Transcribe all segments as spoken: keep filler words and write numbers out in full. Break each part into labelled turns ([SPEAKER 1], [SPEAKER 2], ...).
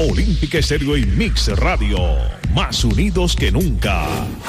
[SPEAKER 1] Olímpica Estéreo y Mix Radio, más unidos que nunca.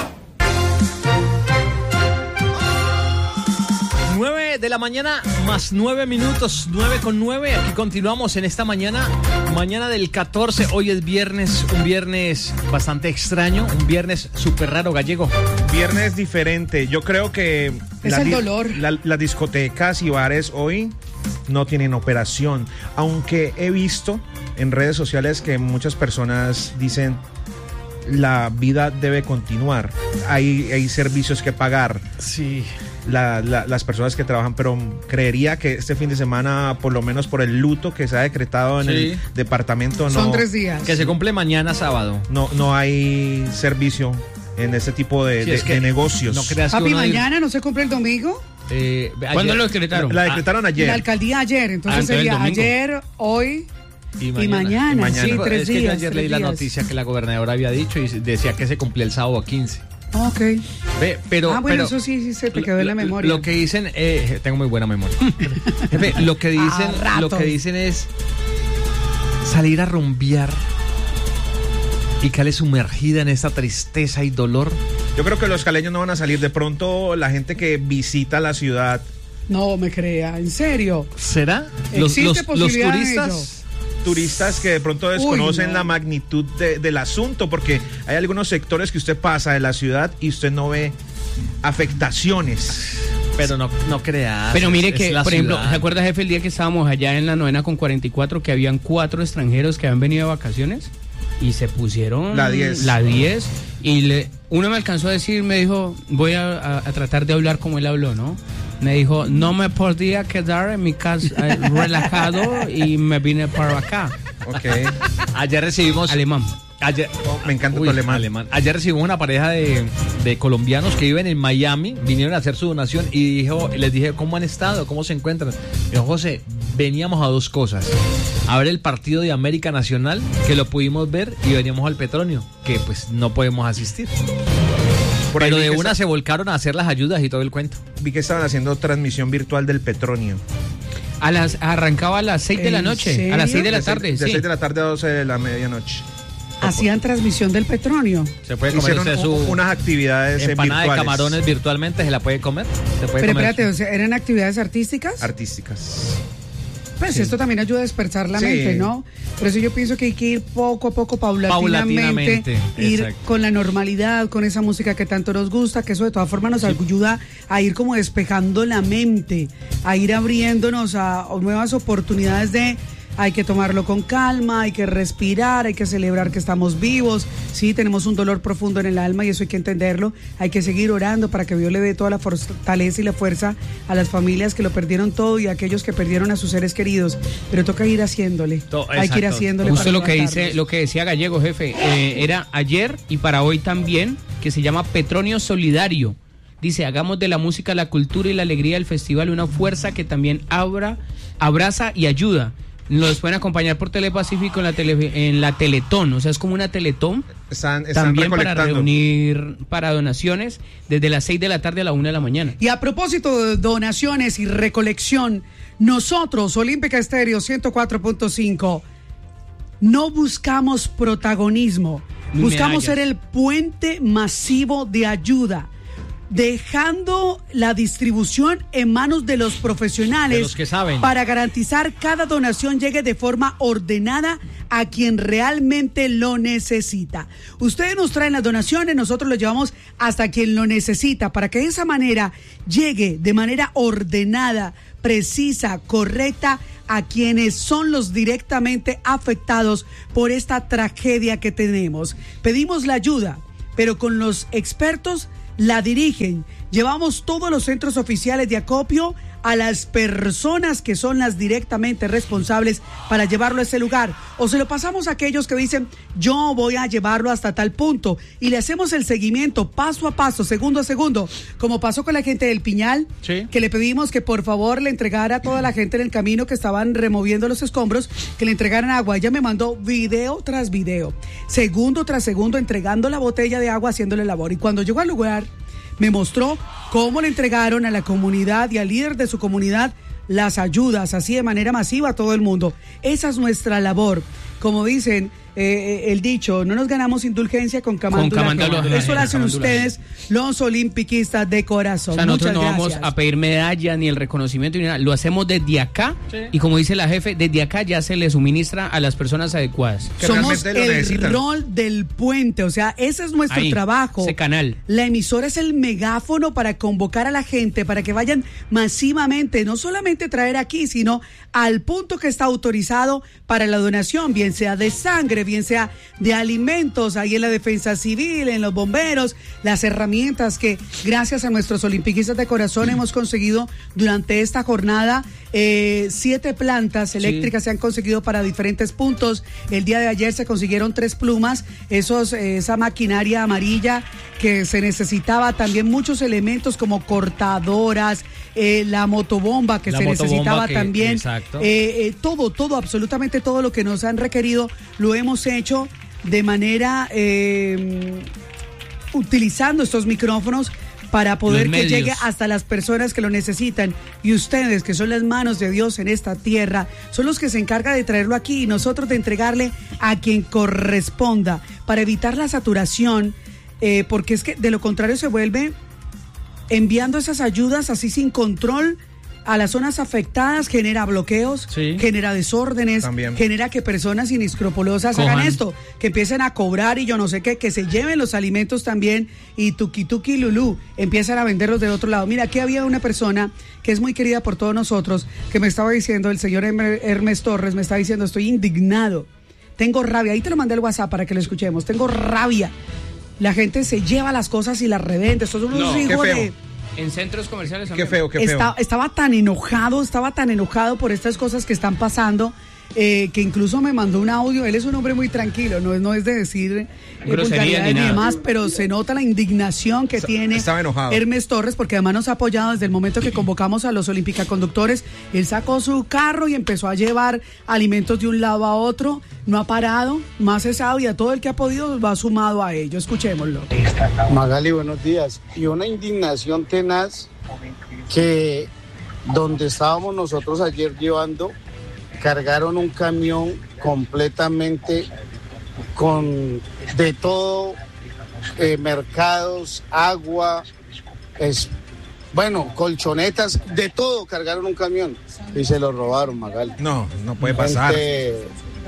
[SPEAKER 2] nueve de la mañana, más nueve minutos, nueve con nueve. Aquí continuamos en esta mañana, mañana del catorce. Hoy es viernes, un viernes bastante extraño, un viernes súper raro, Gallego.
[SPEAKER 3] Viernes diferente. Yo creo que
[SPEAKER 4] es
[SPEAKER 3] la,
[SPEAKER 4] el dolor.
[SPEAKER 3] La, las discotecas y bares hoy no tienen operación, aunque he visto en redes sociales que muchas personas dicen la vida debe continuar. Hay, hay servicios que pagar.
[SPEAKER 2] Sí.
[SPEAKER 3] La, la, las personas que trabajan, pero creería que este fin de semana, por lo menos por el luto que se ha decretado en sí. el departamento, no,
[SPEAKER 4] son tres días.
[SPEAKER 2] Que se cumple mañana sábado.
[SPEAKER 3] No, no hay servicio en este tipo de,
[SPEAKER 2] sí,
[SPEAKER 3] de,
[SPEAKER 2] es que
[SPEAKER 3] de negocios.
[SPEAKER 2] No creas
[SPEAKER 4] Papi,
[SPEAKER 2] que
[SPEAKER 4] mañana no se cumple el domingo.
[SPEAKER 2] Eh,
[SPEAKER 5] ¿Cuándo lo decretaron?
[SPEAKER 3] La, la decretaron ayer.
[SPEAKER 4] La alcaldía ayer, entonces
[SPEAKER 5] ah,
[SPEAKER 4] sería
[SPEAKER 5] entonces
[SPEAKER 4] ayer, hoy
[SPEAKER 2] y mañana.
[SPEAKER 4] Y mañana,
[SPEAKER 3] y mañana.
[SPEAKER 4] sí, tres
[SPEAKER 2] es
[SPEAKER 4] días.
[SPEAKER 2] que yo ayer
[SPEAKER 4] tres
[SPEAKER 2] leí
[SPEAKER 4] días.
[SPEAKER 2] la noticia que la gobernadora había dicho y decía que se cumplía el sábado quince.
[SPEAKER 4] Ok.
[SPEAKER 2] Ve, pero,
[SPEAKER 4] ah, bueno,
[SPEAKER 2] pero,
[SPEAKER 4] eso sí, sí se te quedó
[SPEAKER 2] lo,
[SPEAKER 4] en la memoria.
[SPEAKER 2] Lo que dicen, eh, tengo muy buena memoria. Jefe, lo que dicen,
[SPEAKER 4] ah,
[SPEAKER 2] lo que dicen es salir a rumbear y caerle sumergida en esta tristeza y dolor.
[SPEAKER 3] Yo creo que los caleños no van a salir. De pronto la gente que visita la ciudad.
[SPEAKER 4] No me crea, en serio.
[SPEAKER 2] ¿Será? Los, los, los turistas.
[SPEAKER 3] Turistas que de pronto desconocen
[SPEAKER 4] Uy, no.
[SPEAKER 3] la magnitud de, del asunto, porque hay algunos sectores que usted pasa de la ciudad y usted no ve afectaciones.
[SPEAKER 2] Pero no, no creas.
[SPEAKER 5] Pero mire
[SPEAKER 2] es,
[SPEAKER 5] que,
[SPEAKER 2] es
[SPEAKER 5] por ejemplo,
[SPEAKER 2] ciudad.
[SPEAKER 5] ¿se acuerda, jefe, el día que estábamos allá en la novena con cuarenta y cuatro, que habían cuatro extranjeros que habían venido de vacaciones? Y se pusieron
[SPEAKER 3] la diez.
[SPEAKER 5] La diez. Y le, uno me alcanzó a decir, me dijo, voy a, a, a tratar de hablar como él habló, ¿no? Me dijo, no me podía quedar en mi casa eh, relajado y me vine para acá.
[SPEAKER 3] Ok.
[SPEAKER 2] Ayer recibimos...
[SPEAKER 5] Alemán.
[SPEAKER 2] Ayer,
[SPEAKER 3] oh, me encanta tu alemán.
[SPEAKER 2] alemán. Ayer recibimos una pareja de, de colombianos que viven en Miami, vinieron a hacer su donación y dijo, les dije, ¿cómo han estado? ¿Cómo se encuentran? Y dijo, José, veníamos a dos cosas. A ver el partido de América Nacional, que lo pudimos ver, y veníamos al Petronio, que pues no podemos asistir. Por Pero de una está... se volcaron a hacer las ayudas y todo el cuento.
[SPEAKER 3] Vi que estaban haciendo transmisión virtual del Petronio.
[SPEAKER 5] A las, arrancaba a las seis de la noche,
[SPEAKER 4] serio?
[SPEAKER 5] a las seis de la
[SPEAKER 3] de
[SPEAKER 5] tarde.
[SPEAKER 3] seis,
[SPEAKER 5] sí.
[SPEAKER 3] De seis de la tarde a doce de la medianoche.
[SPEAKER 4] Hacían transmisión del Petronio.
[SPEAKER 2] Se puede comer
[SPEAKER 3] Hicieron
[SPEAKER 2] usted su
[SPEAKER 3] unas actividades
[SPEAKER 2] empanada
[SPEAKER 3] virtuales.
[SPEAKER 2] de camarones virtualmente, ¿se la puede comer? ¿Se puede
[SPEAKER 4] Pero
[SPEAKER 2] comer?
[SPEAKER 4] espérate, o sea, ¿eran actividades artísticas?
[SPEAKER 3] Artísticas.
[SPEAKER 4] Pues
[SPEAKER 3] sí.
[SPEAKER 4] Esto también ayuda a dispersar la
[SPEAKER 3] sí.
[SPEAKER 4] mente, ¿no? Por eso yo pienso que hay que ir poco a poco, paulatinamente,
[SPEAKER 2] Paulatinamente,
[SPEAKER 4] ir
[SPEAKER 2] exacto.
[SPEAKER 4] con la normalidad, con esa música que tanto nos gusta, que eso de todas formas nos sí. ayuda a ir como despejando la mente, a ir abriéndonos a nuevas oportunidades de... Hay que tomarlo con calma, hay que respirar, hay que celebrar que estamos vivos. Sí, tenemos un dolor profundo en el alma y eso hay que entenderlo. Hay que seguir orando para que Dios le dé toda la fortaleza y la fuerza a las familias que lo perdieron todo y a aquellos que perdieron a sus seres queridos. Pero toca ir haciéndole. To- hay que ir haciéndole.
[SPEAKER 5] Justo
[SPEAKER 4] para
[SPEAKER 5] lo que
[SPEAKER 4] levantarnos.
[SPEAKER 5] dice, lo que decía Gallego, jefe, eh, era ayer y para hoy también, que se llama Petronio Solidario. Dice, hagamos de la música, la cultura y la alegría del festival una fuerza que también abra, abraza y ayuda. Nos pueden acompañar por Telepacífico en la, tele, en la Teletón, o sea, es como una Teletón.
[SPEAKER 3] Están, están
[SPEAKER 5] también para
[SPEAKER 3] recolectando.
[SPEAKER 5] reunir para donaciones desde las seis de la tarde a la una de la mañana.
[SPEAKER 4] Y a propósito de donaciones y recolección, nosotros, Olímpica Estéreo ciento cuatro punto cinco, no buscamos protagonismo,
[SPEAKER 5] Ni
[SPEAKER 4] buscamos
[SPEAKER 5] medallas.
[SPEAKER 4] ser el puente masivo de ayuda, dejando la distribución en manos de los profesionales,
[SPEAKER 2] de los que saben,
[SPEAKER 4] para garantizar cada donación llegue de forma ordenada a quien realmente lo necesita. Ustedes nos traen las donaciones, nosotros lo llevamos hasta quien lo necesita, para que de esa manera llegue de manera ordenada, precisa, correcta a quienes son los directamente afectados por esta tragedia que tenemos. Pedimos la ayuda, pero con los expertos la dirigen. Llevamos todos los centros oficiales de acopio a las personas que son las directamente responsables para llevarlo a ese lugar. O se lo pasamos a aquellos que dicen, yo voy a llevarlo hasta tal punto. Y le hacemos el seguimiento paso a paso, segundo a segundo. Como pasó con la gente del Piñal,
[SPEAKER 2] sí.
[SPEAKER 4] que le pedimos que por favor le entregara a toda la gente en el camino que estaban removiendo los escombros, que le entregaran agua. Ella me mandó video tras video, segundo tras segundo, entregando la botella de agua, haciéndole labor. Y cuando llegó al lugar, me mostró cómo le entregaron a la comunidad y al líder de su comunidad las ayudas, así de manera masiva a todo el mundo. Esa es nuestra labor. Como dicen, eh, el dicho, no nos ganamos indulgencia con camándula.
[SPEAKER 5] Con camándula
[SPEAKER 4] ajena. Eso lo
[SPEAKER 5] ajena,
[SPEAKER 4] hacen
[SPEAKER 5] camándula
[SPEAKER 4] ustedes, los olimpiquistas de corazón.
[SPEAKER 5] O sea, nosotros
[SPEAKER 4] Muchas
[SPEAKER 5] no
[SPEAKER 4] gracias.
[SPEAKER 5] vamos a pedir medalla ni el reconocimiento ni nada. Lo hacemos desde acá
[SPEAKER 2] Sí.
[SPEAKER 5] y como dice la jefe, desde acá ya se le suministra a las personas adecuadas.
[SPEAKER 3] Que
[SPEAKER 4] Somos
[SPEAKER 3] realmente lo
[SPEAKER 4] el
[SPEAKER 3] necesitan.
[SPEAKER 4] rol del puente, o sea, ese es nuestro
[SPEAKER 5] Ahí,
[SPEAKER 4] trabajo.
[SPEAKER 5] ese canal.
[SPEAKER 4] La emisora es el megáfono para convocar a la gente, para que vayan masivamente, no solamente traer aquí, sino al punto que está autorizado para la donación, bien sea de sangre, bien sea de alimentos, ahí en la defensa civil, en los bomberos, las herramientas que gracias a nuestros olimpiquistas de corazón hemos conseguido durante esta jornada. Eh, siete plantas eléctricas sí. se han conseguido para diferentes puntos. El día de ayer se consiguieron tres plumas, esos, eh, esa maquinaria amarilla que se necesitaba, también muchos elementos como cortadoras, eh, la motobomba que
[SPEAKER 2] La
[SPEAKER 4] se
[SPEAKER 2] motobomba
[SPEAKER 4] necesitaba
[SPEAKER 2] que-
[SPEAKER 4] también,
[SPEAKER 2] exacto.
[SPEAKER 4] eh, eh, todo, todo, absolutamente todo lo que nos han requerido lo hemos hecho de manera eh, utilizando estos micrófonos para poder
[SPEAKER 5] Los
[SPEAKER 4] que
[SPEAKER 5] medios.
[SPEAKER 4] llegue hasta las personas que lo necesitan. Y ustedes, que son las manos de Dios en esta tierra, son los que se encargan de traerlo aquí y nosotros de entregarle a quien corresponda para evitar la saturación, eh, porque es que de lo contrario se vuelve enviando esas ayudas así sin control a las zonas afectadas, genera bloqueos,
[SPEAKER 2] Sí.
[SPEAKER 4] genera desórdenes,
[SPEAKER 3] También.
[SPEAKER 4] genera que personas inescrupulosas
[SPEAKER 5] Cojan.
[SPEAKER 4] hagan esto, que empiecen a cobrar y yo no sé qué, que se lleven los alimentos también y tuki tuki lulú, empiezan a venderlos del otro lado. Mira, aquí había una persona que es muy querida por todos nosotros, que me estaba diciendo, el señor Herm- Hermes Torres, me está diciendo, estoy indignado, tengo rabia, ahí te lo mandé el WhatsApp para que lo escuchemos, tengo rabia. La gente se lleva las cosas y las revende, estos son unos
[SPEAKER 5] No, qué
[SPEAKER 4] hijos
[SPEAKER 3] feo.
[SPEAKER 4] de...
[SPEAKER 5] En centros comerciales
[SPEAKER 3] Qué
[SPEAKER 5] también.
[SPEAKER 3] feo, qué feo.
[SPEAKER 4] Está- estaba tan enojado, estaba tan enojado por estas cosas que están pasando, eh, que incluso me mandó un audio. Él es un hombre muy tranquilo, no es, no es de decir eh,
[SPEAKER 5] Grosería
[SPEAKER 4] vulgaridades
[SPEAKER 5] ni
[SPEAKER 4] ni
[SPEAKER 5] nada.
[SPEAKER 4] demás, pero se nota la indignación que
[SPEAKER 3] Está-
[SPEAKER 4] tiene
[SPEAKER 3] estaba enojado.
[SPEAKER 4] Hermes Torres, porque además nos ha apoyado desde el momento que convocamos a los olimpicaconductores. Él sacó su carro y empezó a llevar alimentos de un lado a otro, no ha parado, no ha cesado y a todo el que ha podido lo ha sumado a ello. Escuchémoslo.
[SPEAKER 6] Magali, buenos días. Y una indignación tenaz que donde estábamos nosotros ayer llevando, cargaron un camión completamente con de todo, eh, mercados, agua, es, bueno, colchonetas, de todo cargaron un camión y se lo robaron, Magali.
[SPEAKER 3] No, no puede pasar.
[SPEAKER 6] Gente-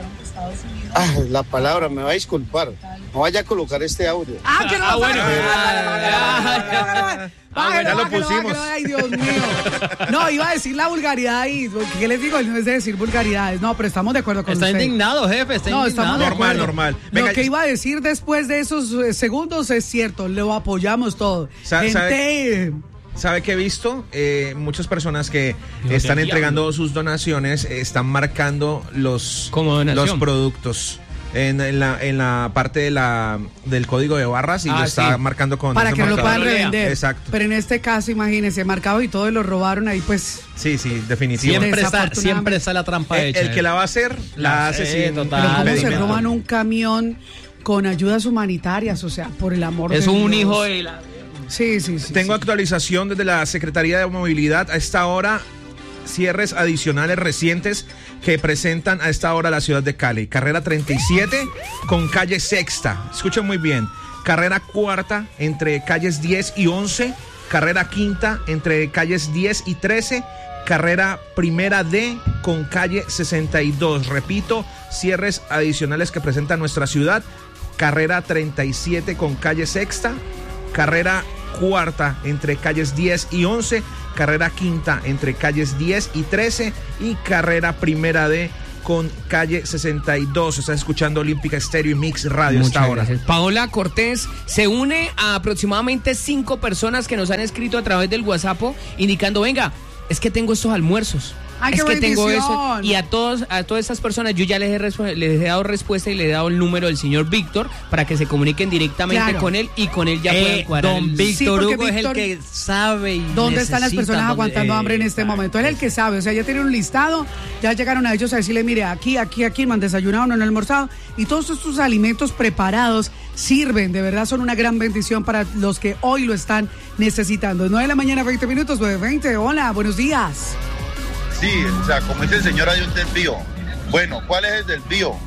[SPEAKER 6] Ah, la palabra, me va a disculpar. No vaya a colocar este audio.
[SPEAKER 4] Ah, que no,
[SPEAKER 5] Ah, bueno.
[SPEAKER 4] bájalo,
[SPEAKER 5] Ah,
[SPEAKER 4] bájalo, bájalo, bájalo.
[SPEAKER 3] Ah, bueno, ya lo
[SPEAKER 4] Bájalo,
[SPEAKER 3] pusimos.
[SPEAKER 4] bájalo, ay, Dios mío. No, iba a decir la vulgaridad ahí. ¿Qué les digo? No es de decir vulgaridades. No, pero estamos de acuerdo con
[SPEAKER 2] Está
[SPEAKER 4] usted.
[SPEAKER 2] indignado, jefe, está
[SPEAKER 4] No,
[SPEAKER 2] indignado.
[SPEAKER 4] estamos de
[SPEAKER 3] Normal,
[SPEAKER 4] acuerdo.
[SPEAKER 3] normal. Venga,
[SPEAKER 4] Lo que iba a decir después de esos eh, segundos es cierto, lo apoyamos todo.
[SPEAKER 3] Sa-
[SPEAKER 4] Gente,
[SPEAKER 3] sabe- ¿Sabe qué he visto? Eh, muchas personas que
[SPEAKER 5] Dios
[SPEAKER 3] están
[SPEAKER 5] del
[SPEAKER 3] entregando
[SPEAKER 5] diablo.
[SPEAKER 3] sus donaciones eh, están marcando los,
[SPEAKER 5] Como donación.
[SPEAKER 3] los productos en, en la, en la parte de la, del código de barras y
[SPEAKER 5] Ah,
[SPEAKER 3] lo está
[SPEAKER 5] sí.
[SPEAKER 3] marcando con
[SPEAKER 4] para
[SPEAKER 3] ese
[SPEAKER 4] que lo
[SPEAKER 3] marcador.
[SPEAKER 4] puedan
[SPEAKER 5] Lea.
[SPEAKER 4] revender.
[SPEAKER 3] Exacto.
[SPEAKER 4] Pero en este caso, imagínense, marcado y todo y lo robaron ahí, pues.
[SPEAKER 3] Sí, sí, definitivamente.
[SPEAKER 2] Siempre está,
[SPEAKER 4] Desafortunadamente.
[SPEAKER 2] siempre está la trampa
[SPEAKER 3] El,
[SPEAKER 2] hecha.
[SPEAKER 3] el que la va a hacer, la
[SPEAKER 2] La-
[SPEAKER 3] hace
[SPEAKER 2] sí,
[SPEAKER 3] sin
[SPEAKER 2] total.
[SPEAKER 4] Pero
[SPEAKER 2] Ah,
[SPEAKER 4] cómo se
[SPEAKER 2] pedimento.
[SPEAKER 4] roban un camión con ayudas humanitarias, o sea, por el amor de
[SPEAKER 5] Es
[SPEAKER 4] Dios.
[SPEAKER 5] un hijo de la...
[SPEAKER 4] Sí, sí, sí.
[SPEAKER 3] Tengo
[SPEAKER 4] sí.
[SPEAKER 3] actualización desde la Secretaría de Movilidad. A esta hora, cierres adicionales recientes que presentan a esta hora la ciudad de Cali. Carrera treinta y siete con calle Sexta. Escuchen muy bien. Carrera cuarta entre calles diez y once. Carrera quinta entre calles diez y trece. Carrera primera D con calle sesenta y dos. Repito, cierres adicionales que presenta nuestra ciudad. Carrera treinta y siete con calle Sexta. Carrera cuarta entre calles diez y once, carrera quinta entre calles diez y trece y carrera primera D con calle sesenta y dos. Estás escuchando Olímpica Estéreo y Mix Radio
[SPEAKER 5] Muchas
[SPEAKER 3] hasta ahora.
[SPEAKER 5] gracias. Paola Cortés se une a aproximadamente cinco personas que nos han escrito a través del WhatsApp indicando, venga, es que tengo estos almuerzos.
[SPEAKER 4] ¡Ay,
[SPEAKER 5] es
[SPEAKER 4] qué
[SPEAKER 5] que tengo
[SPEAKER 4] bendición!
[SPEAKER 5] eso. Y a todos, a todas estas personas yo ya les he, respu- les he dado respuesta y les he dado el número del señor Víctor para que se comuniquen directamente
[SPEAKER 4] Claro.
[SPEAKER 5] con él y con él ya puedan
[SPEAKER 2] Eh,
[SPEAKER 5] cuadrar.
[SPEAKER 2] don
[SPEAKER 5] el-
[SPEAKER 2] Víctor
[SPEAKER 4] Sí, porque
[SPEAKER 2] Hugo es el
[SPEAKER 4] Víctor-
[SPEAKER 2] que sabe y
[SPEAKER 4] ¿Dónde están las
[SPEAKER 2] necesita,
[SPEAKER 4] personas
[SPEAKER 2] dónde-
[SPEAKER 4] aguantando
[SPEAKER 2] eh,
[SPEAKER 4] hambre en este momento? Él es el que sabe, o sea, ya tienen un listado, ya llegaron a ellos a decirle, mire, aquí, aquí, aquí, no han desayunado, no han almorzado, y todos estos alimentos preparados sirven, de verdad son una gran bendición para los que hoy lo están necesitando. nueve de la mañana, veinte minutos, nueve veinte, hola, buenos días.
[SPEAKER 7] Sí, o sea, como dice el señor, hay un desvío. Bueno, ¿cuál es el desvío?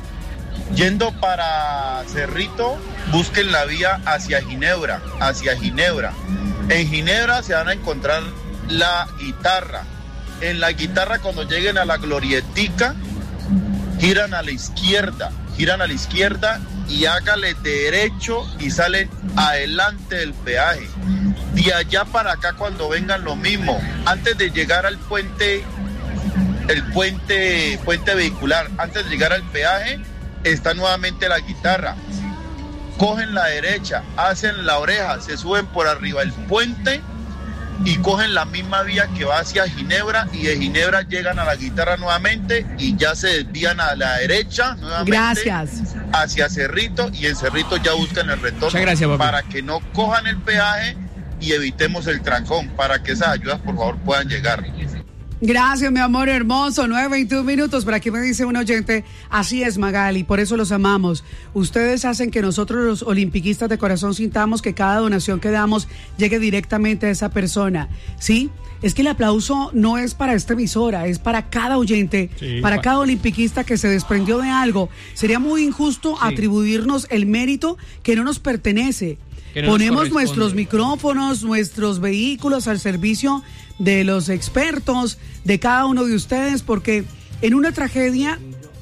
[SPEAKER 7] Yendo para Cerrito, busquen la vía hacia Ginebra, hacia Ginebra. En Ginebra se van a encontrar la guitarra. En la guitarra, cuando lleguen a la glorietica, giran a la izquierda, giran a la izquierda y hágale derecho y salen adelante del peaje. De allá para acá, cuando vengan, lo mismo. Antes de llegar al puente, el puente, puente vehicular, antes de llegar al peaje, está nuevamente la guitarra. Cogen la derecha, hacen la oreja, se suben por arriba del puente y cogen la misma vía que va hacia Ginebra, y de Ginebra llegan a la guitarra nuevamente y ya se desvían a la derecha nuevamente.
[SPEAKER 4] Gracias.
[SPEAKER 7] Hacia Cerrito, y en Cerrito ya buscan el retorno.
[SPEAKER 5] Muchas gracias, papi.
[SPEAKER 7] Para que no cojan el peaje y evitemos el trancón, para que esas ayudas por favor puedan llegar.
[SPEAKER 4] Gracias, mi amor hermoso. nueve veintiún minutos. Por aquí me dice un oyente, así es, Magali, por eso los amamos. Ustedes hacen que nosotros los olimpiquistas de corazón sintamos que cada donación que damos llegue directamente a esa persona. ¿Sí? Es que el aplauso no es para esta emisora, es para cada oyente, sí, para cada olimpiquista que se desprendió de algo. Sería muy injusto sí. atribuirnos el mérito que no nos pertenece. No Ponemos nos nuestros micrófonos, nuestros vehículos al servicio de los expertos, de cada uno de ustedes, porque en una tragedia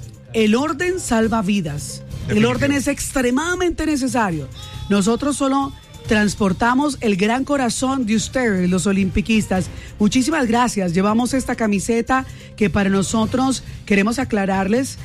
[SPEAKER 4] el orden salva vidas. El orden es extremadamente necesario. Nosotros solo transportamos el gran corazón de ustedes, los olimpiquistas. Muchísimas gracias. Llevamos esta camiseta que para nosotros, queremos aclararles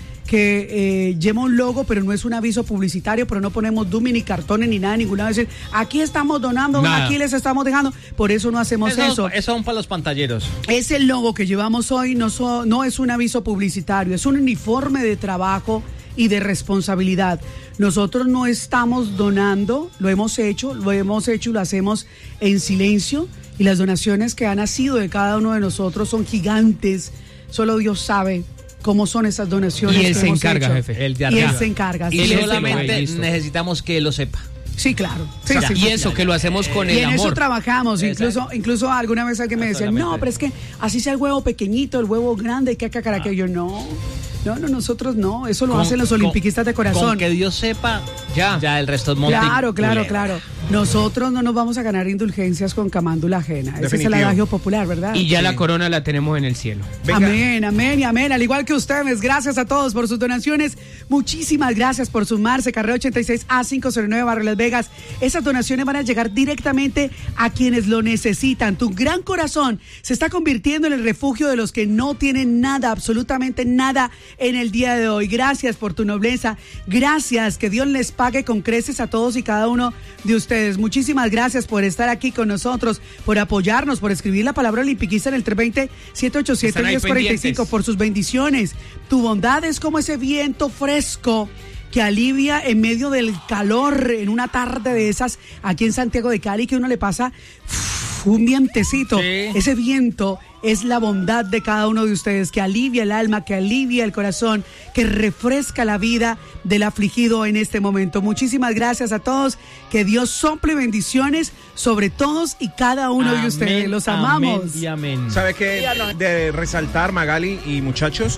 [SPEAKER 4] que eh, lleva un logo, pero no es un aviso publicitario, pero no ponemos dummy ni cartones ni nada, ninguna vez. Aquí estamos donando, nada. Aquí les estamos dejando, por eso no hacemos eso.
[SPEAKER 2] Eso, eso son para los pantalleros.
[SPEAKER 4] Es el logo que llevamos hoy, no, so, no es un aviso publicitario, es un uniforme de trabajo y de responsabilidad. Nosotros no estamos donando, lo hemos hecho, lo hemos hecho y lo hacemos en silencio, y las donaciones que han nacido de cada uno de nosotros son gigantes, solo Dios sabe cómo son esas donaciones.
[SPEAKER 5] Y él se encarga, hecho. jefe.
[SPEAKER 2] El de
[SPEAKER 4] y él se encarga.
[SPEAKER 2] Y
[SPEAKER 4] sí,
[SPEAKER 2] solamente necesitamos que lo sepa.
[SPEAKER 4] Sí, claro. Sí,
[SPEAKER 5] o sea,
[SPEAKER 4] sí,
[SPEAKER 5] y
[SPEAKER 4] sí,
[SPEAKER 5] eso,
[SPEAKER 4] claro.
[SPEAKER 5] que lo hacemos con
[SPEAKER 4] y
[SPEAKER 5] el
[SPEAKER 4] en
[SPEAKER 5] amor.
[SPEAKER 4] eso trabajamos. Incluso, incluso alguna vez alguien me decía, no, pero es que así sea el huevo pequeñito, el huevo grande, que acá que yo no. No, no, nosotros no. Eso lo con, hacen los olimpiquistas de corazón.
[SPEAKER 2] Con que Dios sepa, ya, ya el resto es monte.
[SPEAKER 4] Claro, claro, culera. claro. Nosotros no nos vamos a ganar indulgencias con camándula ajena. Definitivo. Ese es el adagio popular, ¿verdad?
[SPEAKER 5] Y ya
[SPEAKER 4] sí.
[SPEAKER 5] la corona la tenemos en el cielo.
[SPEAKER 4] Venga. Amén, amén y amén. Al igual que ustedes, gracias a todos por sus donaciones. Muchísimas gracias por sumarse. Carrera ochenta y seis A quinientos nueve, Barrio Las Vegas. Esas donaciones van a llegar directamente a quienes lo necesitan. Tu gran corazón se está convirtiendo en el refugio de los que no tienen nada, absolutamente nada en el día de hoy. Gracias por tu nobleza. Gracias. Que Dios les pague con creces a todos y cada uno de ustedes. Muchísimas gracias por estar aquí con nosotros, por apoyarnos, por escribir la palabra olimpiquista en el tres dos cero, siete ocho siete, uno cero cuatro cinco, por sus bendiciones. Tu bondad es como ese viento fresco que alivia en medio del calor, en una tarde de esas aquí en Santiago de Cali, que uno le pasa uff, un vientecito. Sí. Ese viento es la bondad de cada uno de ustedes, que alivia el alma, que alivia el corazón, que refresca la vida del afligido en este momento. Muchísimas gracias a todos. Que Dios sople bendiciones sobre todos y cada uno amén, de ustedes. Los amamos.
[SPEAKER 3] Amén y amén. ¿Sabe qué? De resaltar, Magali y muchachos,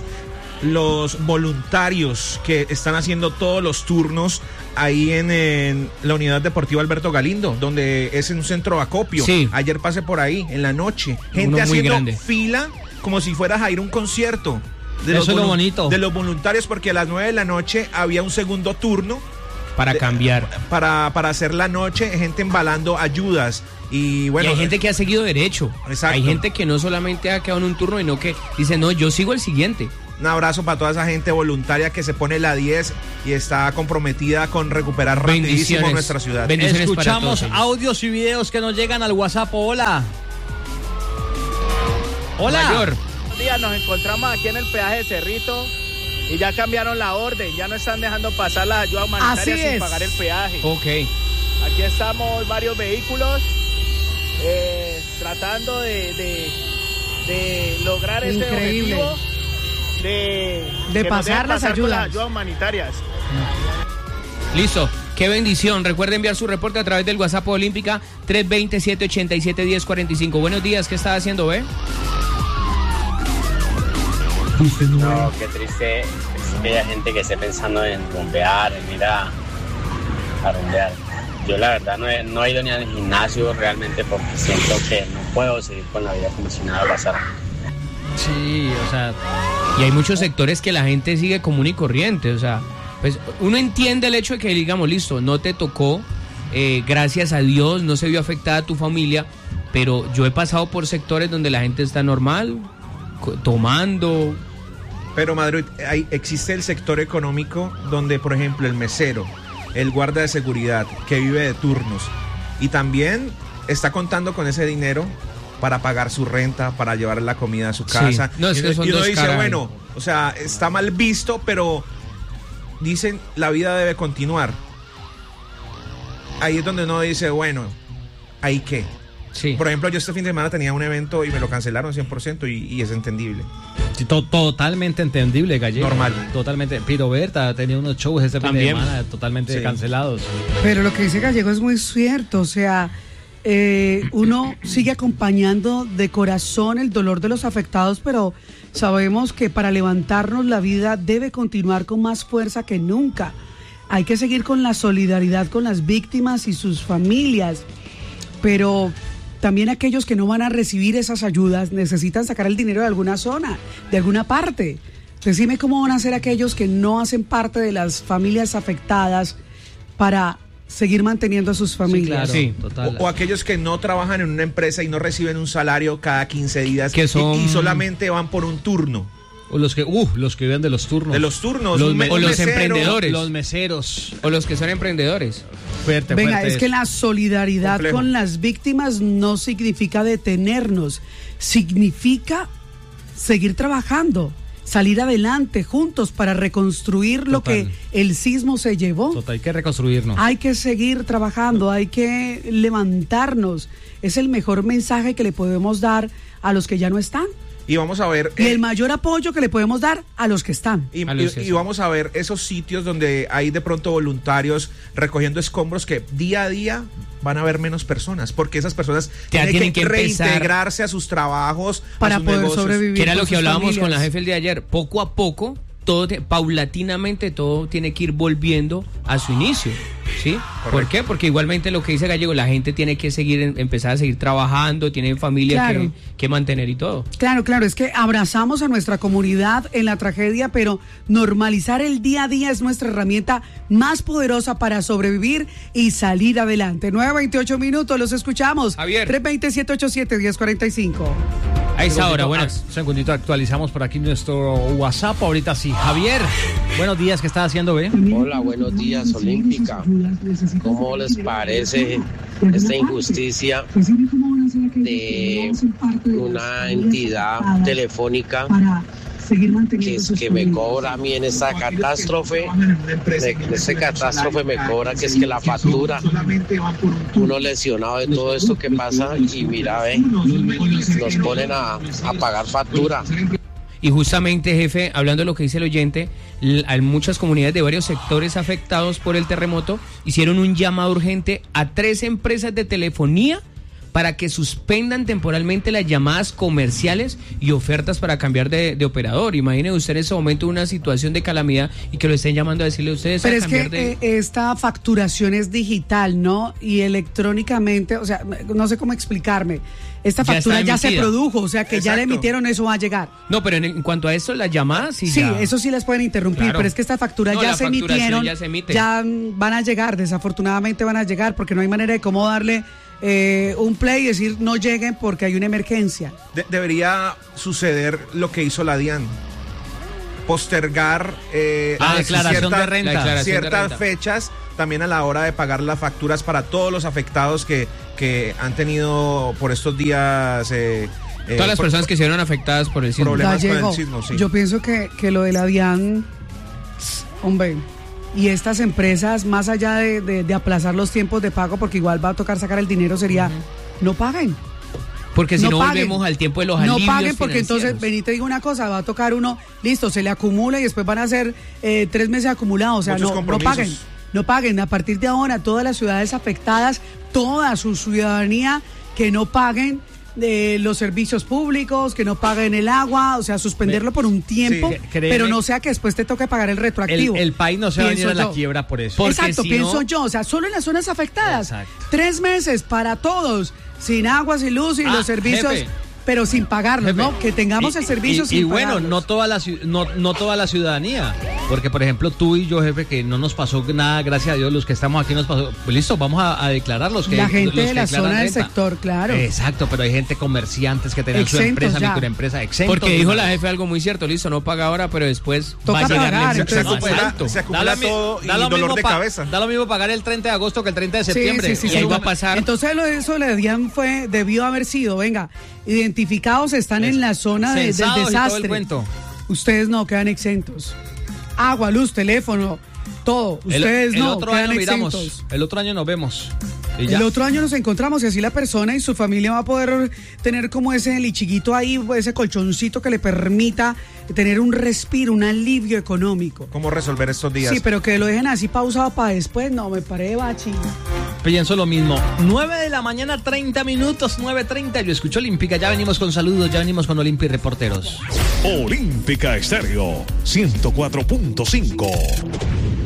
[SPEAKER 3] los voluntarios que están haciendo todos los turnos ahí en, en la unidad deportiva Alberto Galindo, donde es en un centro de acopio. Sí. Ayer pasé por ahí en la noche, gente Uno haciendo grande. fila como si fueras a ir a un concierto. De
[SPEAKER 2] Eso
[SPEAKER 3] los
[SPEAKER 2] es lo bonito.
[SPEAKER 3] De los voluntarios, porque a las nueve de la noche había un segundo turno.
[SPEAKER 5] Para de, cambiar.
[SPEAKER 3] Para, para hacer la noche, gente embalando ayudas. Y bueno.
[SPEAKER 5] Y hay gente que ha seguido derecho. Exacto. Hay gente que no solamente ha quedado en un turno, sino que dice, no, yo sigo el siguiente.
[SPEAKER 3] Un abrazo para toda esa gente voluntaria que se pone la diez y está comprometida con recuperar rapidísimo nuestra ciudad.
[SPEAKER 2] Escuchamos para todos audios y videos que nos llegan al WhatsApp. Hola. Hola.
[SPEAKER 8] Mayor. Buenos días, nos encontramos aquí en el peaje de Cerrito y ya cambiaron la orden, ya no están dejando pasar las ayudas humanitarias sin pagar el peaje.
[SPEAKER 5] Ok.
[SPEAKER 8] Aquí estamos varios vehículos eh, tratando de, de, de lograr este
[SPEAKER 4] Increíble.
[SPEAKER 8] objetivo. De,
[SPEAKER 4] de pasar las ayudas.
[SPEAKER 8] las ayudas humanitarias.
[SPEAKER 5] Listo, qué bendición. Recuerden enviar su reporte a través del WhatsApp Olímpica tres dos cero, siete ocho siete, uno cero cuatro cinco. Buenos días, ¿qué está haciendo, ve?
[SPEAKER 9] No, qué triste. aquella gente que esté pensando en rumbear, en ir a, a rumbear. Yo la verdad no he, no he ido ni al gimnasio realmente porque siento que no puedo seguir con la vida como si nada pasara.
[SPEAKER 5] Sí, o sea, y hay muchos sectores que la gente sigue común y corriente, o sea, pues uno entiende el hecho de que digamos, listo, no te tocó, eh, gracias a Dios, no se vio afectada tu familia, pero yo he pasado por sectores donde la gente está normal, co- tomando.
[SPEAKER 3] Pero Madrid, hay, existe el sector económico donde, por ejemplo, el mesero, el guarda de seguridad, que vive de turnos, y también está contando con ese dinero para pagar su renta, para llevar la comida a su casa.
[SPEAKER 5] Sí. No, es que
[SPEAKER 3] y,
[SPEAKER 5] son
[SPEAKER 3] y uno
[SPEAKER 5] dos
[SPEAKER 3] dice,
[SPEAKER 5] caras.
[SPEAKER 3] bueno, o sea, está mal visto, pero dicen, la vida debe continuar. Ahí es donde uno dice, bueno, ¿ahí qué?
[SPEAKER 5] Sí.
[SPEAKER 3] Por ejemplo, yo este fin de semana tenía un evento y me lo cancelaron cien por ciento y, y es entendible.
[SPEAKER 2] Sí, to- totalmente entendible, Gallego.
[SPEAKER 3] Normal.
[SPEAKER 2] Totalmente. Piro Berta tenía unos shows este fin de
[SPEAKER 5] También.
[SPEAKER 2] semana totalmente
[SPEAKER 3] Sí.
[SPEAKER 2] cancelados.
[SPEAKER 4] Pero lo que dice Gallego es muy cierto, o sea, eh, uno sigue acompañando de corazón el dolor de los afectados, pero sabemos que para levantarnos la vida debe continuar con más fuerza que nunca. Hay que seguir con la solidaridad con las víctimas y sus familias, pero también aquellos que no van a recibir esas ayudas necesitan sacar el dinero de alguna zona, de alguna parte. Decime cómo van a ser aquellos que no hacen parte de las familias afectadas para seguir manteniendo a sus familias.
[SPEAKER 5] Sí.
[SPEAKER 2] total.
[SPEAKER 3] O, o aquellos que no trabajan en una empresa y no reciben un salario cada quince días
[SPEAKER 5] Que
[SPEAKER 3] y-
[SPEAKER 5] son-
[SPEAKER 3] y, solamente van por un turno.
[SPEAKER 2] O los que, uh, los que viven de los turnos.
[SPEAKER 3] De los turnos.
[SPEAKER 2] Los
[SPEAKER 3] un me-
[SPEAKER 2] me-
[SPEAKER 5] o
[SPEAKER 3] un
[SPEAKER 5] los
[SPEAKER 3] mesero.
[SPEAKER 5] emprendedores.
[SPEAKER 2] Los meseros.
[SPEAKER 5] O los que son emprendedores.
[SPEAKER 2] Fuerte,
[SPEAKER 4] Venga,
[SPEAKER 2] fuerte
[SPEAKER 4] es que
[SPEAKER 2] eso.
[SPEAKER 4] la solidaridad
[SPEAKER 3] Complejo.
[SPEAKER 4] con las víctimas no significa detenernos, significa seguir trabajando, salir adelante juntos para reconstruir lo
[SPEAKER 2] Total.
[SPEAKER 4] que el sismo se llevó.
[SPEAKER 2] Total, hay que reconstruirnos.
[SPEAKER 4] Hay que seguir trabajando, hay que levantarnos. Es el mejor mensaje que le podemos dar a los que ya no están.
[SPEAKER 3] Y vamos a ver.
[SPEAKER 4] Y
[SPEAKER 3] eh,
[SPEAKER 4] el mayor apoyo que le podemos dar a los que están.
[SPEAKER 3] Y,
[SPEAKER 5] A los que
[SPEAKER 3] y- y
[SPEAKER 5] sí.
[SPEAKER 3] vamos a ver esos sitios donde hay de pronto voluntarios recogiendo escombros que día a día van a haber menos personas, porque esas personas
[SPEAKER 5] Ya
[SPEAKER 3] tienen,
[SPEAKER 5] tienen
[SPEAKER 3] que,
[SPEAKER 5] que empezar-
[SPEAKER 3] reintegrarse a sus trabajos, a
[SPEAKER 4] Para
[SPEAKER 3] sus
[SPEAKER 4] poder
[SPEAKER 3] negocios.
[SPEAKER 4] sobrevivir.
[SPEAKER 5] Que era
[SPEAKER 4] con
[SPEAKER 5] lo que
[SPEAKER 4] sus
[SPEAKER 5] hablábamos con la
[SPEAKER 4] familias.
[SPEAKER 5] jefe el de ayer. Poco a poco, todo te- paulatinamente, todo tiene que ir volviendo a su inicio. ¿Sí? ¿Por
[SPEAKER 3] Correcto.
[SPEAKER 5] qué? Porque igualmente lo que dice Gallego, la gente tiene que seguir, en- empezar a seguir trabajando, tiene familia
[SPEAKER 4] Claro.
[SPEAKER 5] que, que mantener y todo.
[SPEAKER 4] Claro, claro, es que abrazamos a nuestra comunidad en la tragedia, pero normalizar el día a día es nuestra herramienta más poderosa para sobrevivir y salir adelante. nueve veintiocho minutos, los escuchamos.
[SPEAKER 5] Javier.
[SPEAKER 4] tres veinte, siete ochenta y siete, diez cuarenta y cinco.
[SPEAKER 5] A esa hora,
[SPEAKER 2] Segundito,
[SPEAKER 5] buenas.
[SPEAKER 2] ah, segundito, actualizamos por aquí nuestro WhatsApp. Ahorita sí. Javier, buenos días, ¿qué estás haciendo, ve?
[SPEAKER 10] Hola, buenos días, Olímpica. ¿Cómo les parece esta injusticia de una entidad telefónica que, es que me cobra a mí en esta catástrofe? De, de esta catástrofe me cobra que es que la factura, uno lesionado de todo esto que pasa y mira, ve, nos ponen a, a pagar factura.
[SPEAKER 5] Y justamente, jefe, hablando de lo que dice el oyente, l- hay muchas comunidades de varios sectores afectados por el terremoto hicieron un llamado urgente a tres empresas de telefonía para que suspendan temporalmente las llamadas comerciales y ofertas para cambiar de, de operador. Imagine usted en ese momento una situación de calamidad y que lo estén llamando a decirle a ustedes
[SPEAKER 4] Pero
[SPEAKER 5] a
[SPEAKER 4] es que
[SPEAKER 5] cambiar de...
[SPEAKER 4] eh, esta facturación es digital, ¿no? Y electrónicamente, o sea, no sé cómo explicarme. Esta
[SPEAKER 5] Ya
[SPEAKER 4] factura
[SPEAKER 5] está
[SPEAKER 4] ya se
[SPEAKER 5] emitida.
[SPEAKER 4] produjo, o sea que ya le
[SPEAKER 3] Exacto.
[SPEAKER 4] emitieron, eso va a llegar.
[SPEAKER 5] No, pero en, en cuanto a eso, las llamadas sí,
[SPEAKER 4] Sí,
[SPEAKER 5] ya-
[SPEAKER 4] eso sí les pueden interrumpir,
[SPEAKER 5] Claro.
[SPEAKER 4] pero es que esta factura
[SPEAKER 5] No,
[SPEAKER 4] ya
[SPEAKER 5] la
[SPEAKER 4] se
[SPEAKER 5] facturación
[SPEAKER 4] emitieron,
[SPEAKER 5] ya se emite.
[SPEAKER 4] ya mm, van a llegar, desafortunadamente van a llegar, porque no hay manera de cómo darle eh, un play y decir no lleguen porque hay una emergencia.
[SPEAKER 3] De- debería suceder lo que hizo la DIAN. Postergar eh,
[SPEAKER 2] La
[SPEAKER 3] a-
[SPEAKER 2] declaración de renta.
[SPEAKER 5] La declaración de
[SPEAKER 3] ciertas
[SPEAKER 5] renta.
[SPEAKER 3] fechas también a la hora de pagar las facturas para todos los afectados que, que han tenido por estos días eh, eh,
[SPEAKER 5] Todas las
[SPEAKER 3] por-
[SPEAKER 5] personas que se vieron afectadas por el sismo.
[SPEAKER 3] Problemas con el
[SPEAKER 4] Gallego,
[SPEAKER 3] sismo, sí.
[SPEAKER 4] yo pienso que, que lo de la DIAN, hombre, y estas empresas, más allá de, de- de aplazar los tiempos de pago, porque igual va a tocar sacar el dinero, sería, no paguen.
[SPEAKER 5] Porque si no,
[SPEAKER 4] No paguen.
[SPEAKER 5] volvemos al tiempo de los
[SPEAKER 4] No
[SPEAKER 5] alivios
[SPEAKER 4] paguen porque entonces,
[SPEAKER 5] financieros.
[SPEAKER 4] vení, te digo una cosa, va a tocar uno, listo, se le acumula y después van a ser eh, tres meses acumulados, o sea,
[SPEAKER 3] Muchos
[SPEAKER 4] no, no
[SPEAKER 3] compromisos.
[SPEAKER 4] paguen, no paguen. A partir de ahora, todas las ciudades afectadas, toda su ciudadanía que no paguen, de los servicios públicos, que no paguen el agua, o sea, suspenderlo por un tiempo,
[SPEAKER 2] Sí, créeme,
[SPEAKER 4] pero no sea que después te toque pagar el retroactivo.
[SPEAKER 2] El, el país no se va a venir a la
[SPEAKER 4] yo.
[SPEAKER 2] quiebra por eso.
[SPEAKER 4] Exacto,
[SPEAKER 2] si
[SPEAKER 4] pienso
[SPEAKER 2] no,
[SPEAKER 4] yo, o sea, solo en las zonas afectadas.
[SPEAKER 2] Exacto.
[SPEAKER 4] Tres meses para todos, sin agua, sin luz y
[SPEAKER 2] Ah,
[SPEAKER 4] los servicios,
[SPEAKER 2] jefe.
[SPEAKER 4] pero sin pagarlos,
[SPEAKER 2] Jefe,
[SPEAKER 4] ¿no? Que tengamos
[SPEAKER 2] y-
[SPEAKER 4] el servicio
[SPEAKER 2] y,
[SPEAKER 4] sin
[SPEAKER 2] y bueno,
[SPEAKER 4] pagarlos.
[SPEAKER 2] no toda la ciu- no, no toda la ciudadanía, porque por ejemplo tú y yo, jefe, que no nos pasó nada, gracias a Dios, los que estamos aquí nos pasó, pues listo, vamos a, a declarar los que
[SPEAKER 4] La gente
[SPEAKER 2] los que
[SPEAKER 4] de la
[SPEAKER 2] declaran
[SPEAKER 4] zona del
[SPEAKER 2] renta.
[SPEAKER 4] sector, claro.
[SPEAKER 2] Exacto, pero hay gente comerciantes que tienen su
[SPEAKER 4] Exentos
[SPEAKER 2] empresa,
[SPEAKER 4] ya.
[SPEAKER 2] microempresa, exentos.
[SPEAKER 5] Porque dijo la jefe algo muy cierto, listo, no paga ahora, pero después
[SPEAKER 4] Toca
[SPEAKER 5] va a llegar
[SPEAKER 4] pagar,
[SPEAKER 5] la
[SPEAKER 4] entonces-
[SPEAKER 5] exención
[SPEAKER 3] Se
[SPEAKER 5] más
[SPEAKER 3] acumula-
[SPEAKER 5] alto.
[SPEAKER 3] se acumula
[SPEAKER 2] Da lo mi-
[SPEAKER 3] todo y
[SPEAKER 2] da lo
[SPEAKER 3] dolor
[SPEAKER 2] mismo
[SPEAKER 3] de
[SPEAKER 2] pa-
[SPEAKER 3] cabeza.
[SPEAKER 2] Da lo mismo pagar el treinta de agosto que el treinta de
[SPEAKER 4] Sí,
[SPEAKER 2] septiembre.
[SPEAKER 4] sí, sí,
[SPEAKER 5] Y ahí
[SPEAKER 4] sí.
[SPEAKER 5] va a pasar.
[SPEAKER 4] Entonces lo de eso le debían fue, debió haber sido, venga, identificados están en la zona de- del
[SPEAKER 2] Censados y todo el
[SPEAKER 4] desastre.
[SPEAKER 2] cuento.
[SPEAKER 4] Ustedes no quedan exentos. Agua, luz, teléfono, todo.
[SPEAKER 2] El,
[SPEAKER 4] Ustedes
[SPEAKER 2] el
[SPEAKER 4] no
[SPEAKER 2] otro
[SPEAKER 4] quedan
[SPEAKER 2] año
[SPEAKER 4] exentos.
[SPEAKER 2] miramos, el otro año nos vemos. Y ya.
[SPEAKER 4] El otro año nos encontramos y así la persona y su familia va a poder tener como ese lichiguito ahí, ese colchoncito que le permita tener un respiro, un alivio económico.
[SPEAKER 3] ¿Cómo resolver estos días?
[SPEAKER 4] Sí, pero que lo dejen así pausado para después, no, me paré bachi.
[SPEAKER 2] Pienso lo mismo. nueve de la mañana, treinta minutos, nueve treinta. Yo escucho Olímpica. Ya venimos con saludos, ya venimos con Olimpia y reporteros.
[SPEAKER 1] Olímpica Estéreo ciento cuatro punto cinco.